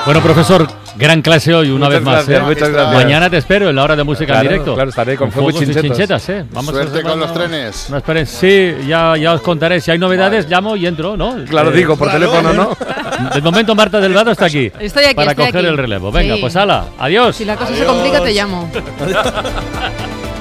Bueno, profesor, gran clase hoy, una vez más. Muchas gracias. Mañana te espero en la hora de música en directo. Claro, estaré con fuegos y chinchetas. Vamos suerte con los trenes. No esperen, sí, ya os contaré. Si hay novedades, llamo y entro, ¿no? Claro, digo, por teléfono, ¿no? De momento, Marta Delgado está aquí. Estoy aquí, para estoy coger aquí. el relevo. Venga, Sí. pues hala, adiós. Si la cosa se complica, te llamo.